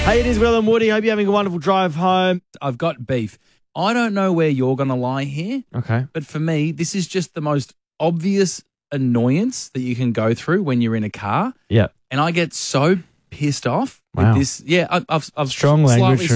Hey, it is Will and Woody. Hope you're having a wonderful drive home. I've got beef. I don't know where you're going to lie here, Okay. but for me, this is just the most obvious annoyance that you can go through when you're in a car. Yeah. And I get so pissed off Wow. with this. Yeah, I've Strong language slightly